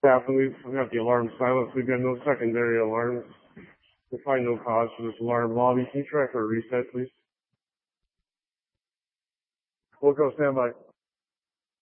Captain, we've got the alarm silenced. We've got no secondary alarms. We find no cause for this alarm. Lobby, can you try for a reset, please? We'll go stand by.